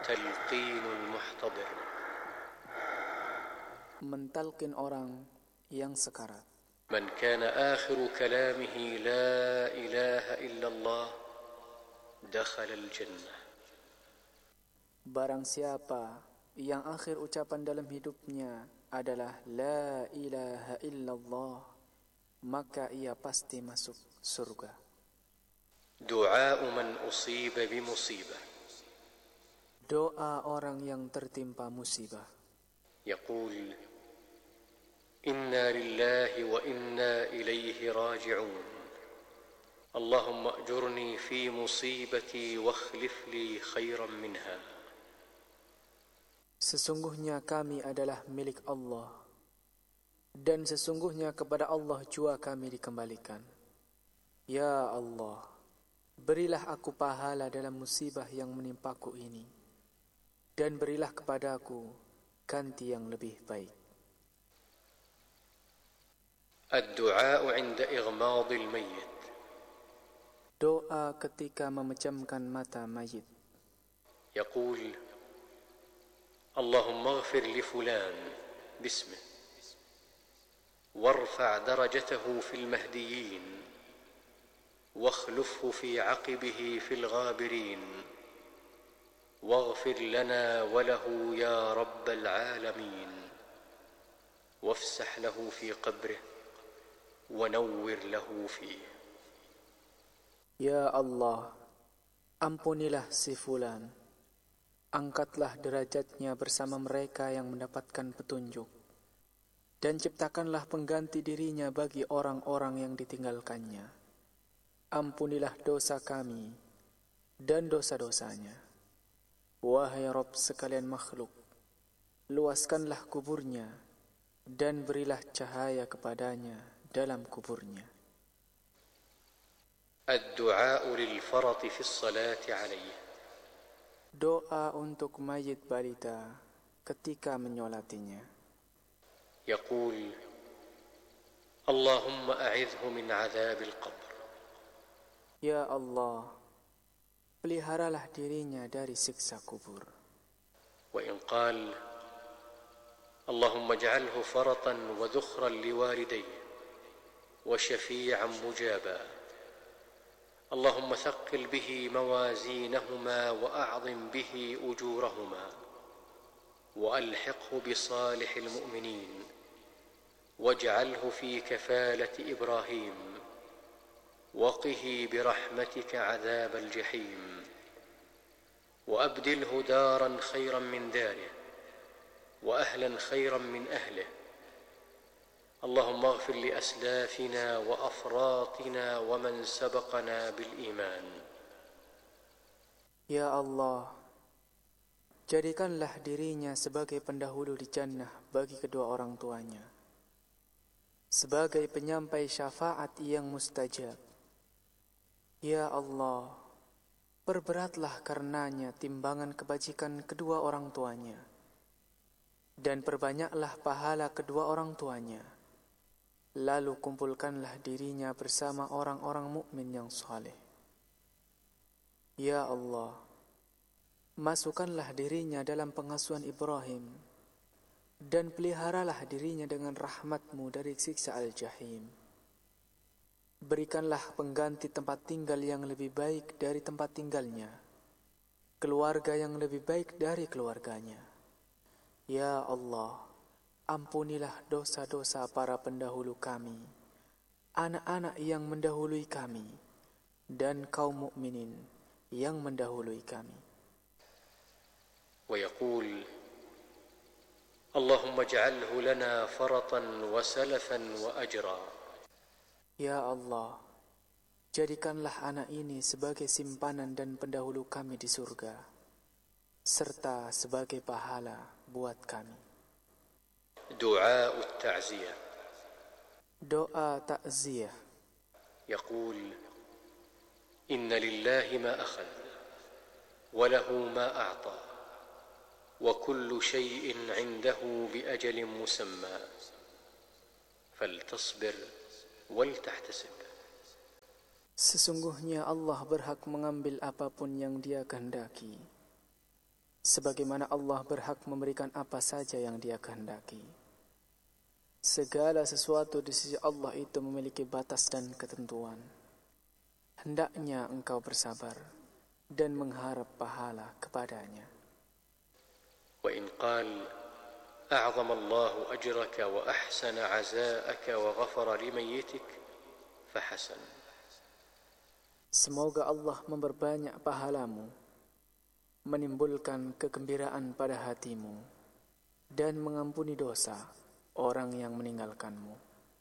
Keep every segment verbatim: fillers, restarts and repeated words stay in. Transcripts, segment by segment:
تلقين المحتضر. Mentalkin orang yang sekarat. من كان آخر كلامه لا إله إلا الله دخل الجنة. Barang siapa yang akhir ucapan dalam hidupnya adalah La ilaha illallah, maka ia pasti masuk surga. دعاء من أصيب بمصيبة. Doa orang yang tertimpa musibah. يقول إنا لله وإنا إليه راجعون اللهم أجرني في مصيبتي واخلف لي خيرا منها. Sesungguhnya kami adalah milik Allah, dan sesungguhnya kepada Allah jua kami dikembalikan. Ya Allah, berilah aku pahala dalam musibah yang menimpaku ini, dan berilah kepadaku ganti yang lebih baik. الدعاء عند إغماض الميت. Doa ketika memejamkan mata mayit. يقول اللهم اغفر لفلان باسمه وارفع درجته في المهديين واخلفه في عقبه في الغابرين واغفر لنا وله يا رب العالمين وافسح له في قبره ونور له فيه. Ya Allah, ampunilah si fulan, angkatlah derajatnya bersama mereka yang mendapatkan petunjuk, dan ciptakanlah pengganti dirinya bagi orang-orang yang ditinggalkannya. Ampunilah dosa kami dan dosa-dosanya. Wahai Rabb sekalian makhluk, luaskanlah kuburnya dan berilah cahaya kepadanya dalam kuburnya. الدعاء للفرط في الصلاة عليه. Doa untuk mayit balita ketika menyolatinya. يقول اللهم أعذه من عذاب القبر. Ya Allah, peliharalah dirinya dari siksa kubur. وإن قال اللهم اجعله فرطا وذخرا لوالديه وشفيعا مجابا اللهم ثقل به موازينهما وأعظم به أجورهما وألحقه بصالح المؤمنين واجعله في كفالة إبراهيم وقه برحمتك عذاب الجحيم وأبدله دارا خيرا من داره وأهلا خيرا من أهله اللهم اغفر لأسلافنا وأفراطنا ومن سبقنا بالإيمان. Ya Allah, jadikanlah dirinya sebagai pendahulu di jannah bagi kedua orang tuanya, sebagai penyampai syafaat yang mustajab. Ya Allah, perberatlah karenanya timbangan kebajikan kedua orang tuanya, dan perbanyaklah pahala kedua orang tuanya. Lalu kumpulkanlah dirinya bersama orang-orang mukmin yang saleh. Ya Allah, masukkanlah dirinya dalam pengasuhan Ibrahim, dan peliharalah dirinya dengan rahmat-Mu dari siksa al-jahim. Berikanlah pengganti tempat tinggal yang lebih baik dari tempat tinggalnya, keluarga yang lebih baik dari keluarganya. Ya Allah, ampunilah dosa-dosa para pendahulu kami, anak-anak yang mendahului kami, dan kaum mukminin yang mendahului kami. ويقول اللهم اجعله لنا فرطا وسلفا وأجرا. Ya Allah, jadikanlah anak ini sebagai simpanan dan pendahulu kami di surga, serta sebagai pahala buat kami. دعاء التعزية. Doa takziah. يقول إن لله ما أخذ وله ما أعطى وكل شيء عنده بأجل مسمى فلتصبر ولتحتسب. Sesungguhnya Allah berhak mengambil apapun yang Dia kehendaki. sebagaimana Allah berhak memberikan apa saja yang Dia kehendaki. Segala sesuatu di sisi Allah itu memiliki batas dan ketentuan. Hendaknya engkau bersabar dan mengharap pahala kepadanya. وإن قال أعظم الله أجرك وأحسن عزاءك وغفر لميتك فحسن. Semoga Allah memperbanyak pahalamu, menimbulkan kegembiraan pada hatimu, dan mengampuni dosa orang yang meninggalkanmu.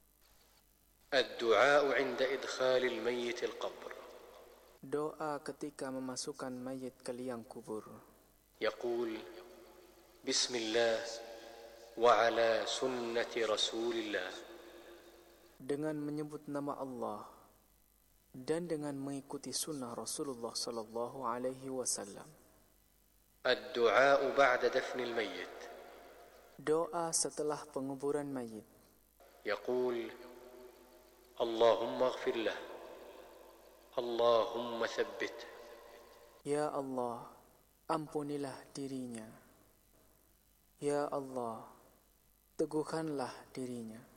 الدعاء عند إدخال الميت القبر. Doa ketika memasukkan mayit ke liang kubur. يقول بسم الله وعلى سنة رسول الله. Dengan menyebut nama Allah dan dengan mengikuti sunnah Rasulullah sallallahu alaihi wasallam. الدعاء بعد دفن الميت. Doa setelah penguburan mayit. يقول اللهم اغفر له اللهم ثبته. Ya Allah, ampunilah dirinya. Ya Allah, teguhkanlah dirinya.